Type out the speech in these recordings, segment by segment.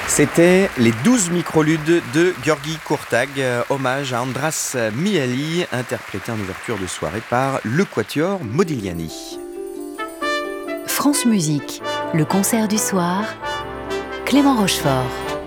C'était les 12 microludes de György Kurtag, hommage à András Mihály, interprété en ouverture de soirée par le Quatuor Modigliani. France Musique, le concert du soir, Clément Rochefort.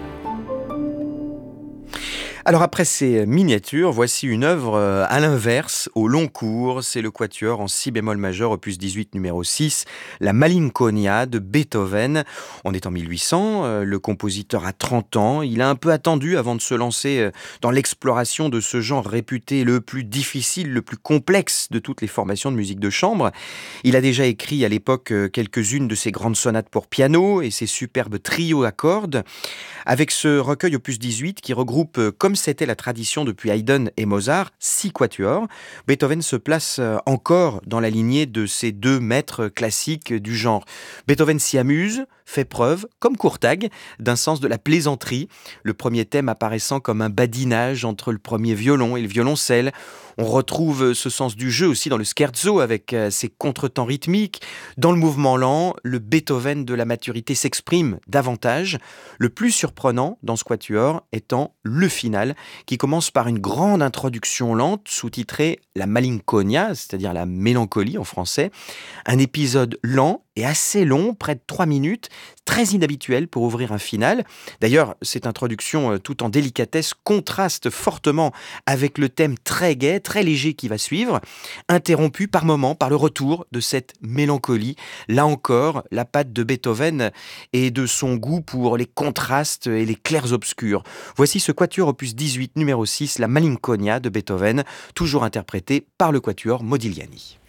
Alors après ces miniatures, voici une œuvre à l'inverse, au long cours. C'est le quatuor en si bémol majeur, opus 18 numéro 6, la Malinconia de Beethoven. On est en 1800, le compositeur a 30 ans. Il a un peu attendu avant de se lancer dans l'exploration de ce genre réputé le plus difficile, le plus complexe de toutes les formations de musique de chambre. Il a déjà écrit à l'époque quelques-unes de ses grandes sonates pour piano et ses superbes trios à cordes. Avec ce recueil opus 18 qui regroupe, comme c'était la tradition depuis Haydn et Mozart, 6 quatuors, Beethoven se place encore dans la lignée de ces deux maîtres classiques du genre. Beethoven s'y amuse, fait preuve, comme Kurtag, d'un sens de la plaisanterie, le premier thème apparaissant comme un badinage entre le premier violon et le violoncelle. On retrouve ce sens du jeu aussi dans le scherzo avec ses contretemps rythmiques. Dans le mouvement lent, le Beethoven de la maturité s'exprime davantage. Le plus surprenant dans ce quatuor étant le final, qui commence par une grande introduction lente, sous-titrée La Malinconia, c'est-à-dire la mélancolie en français. Un épisode lent et assez long, près de 3 minutes, très inhabituel pour ouvrir un final. D'ailleurs, cette introduction, tout en délicatesse, contraste fortement avec le thème très gai, très léger qui va suivre, interrompu par moments par le retour de cette mélancolie. Là encore, la patte de Beethoven et de son goût pour les contrastes et les clairs-obscurs. Voici ce quatuor opus 18 numéro 6, la Malinconia de Beethoven, toujours interprété par le quatuor Modigliani.